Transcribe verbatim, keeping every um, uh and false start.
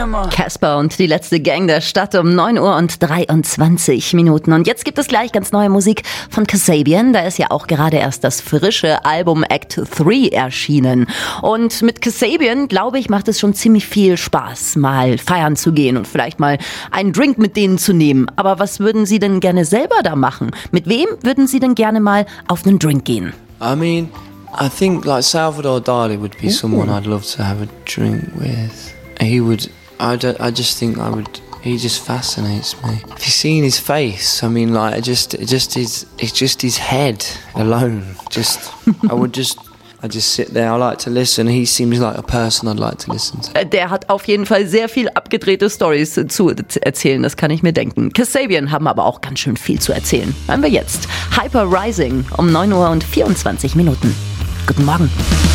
Casper und die letzte Gang der Stadt um neun Uhr und dreiundzwanzig Minuten. Und jetzt gibt es gleich ganz neue Musik von Kasabian. Da ist ja auch gerade erst das frische Album Act drei erschienen. Und mit Kasabian, glaube ich, macht es schon ziemlich viel Spaß, mal feiern zu gehen und vielleicht mal einen Drink mit denen zu nehmen. Aber was würden Sie denn gerne selber da machen? Mit wem würden Sie denn gerne mal auf einen Drink gehen? I mean, I think like Salvador Dali would be someone I'd love to have a drink with. He would, I, don't, I just think I would, he just fascinates me. If you've seen his face, I mean like, just, just his, it's just his head alone. Just, I would just, I just sit there, I like to listen. He seems like a person I'd like to listen to. Der hat auf jeden Fall sehr viel abgedrehte Storys zu erzählen, das kann ich mir denken. Kasabian haben aber auch ganz schön viel zu erzählen. Hören wir jetzt Hyper Rising um neun Uhr und vierundzwanzig Minuten. Guten Morgen.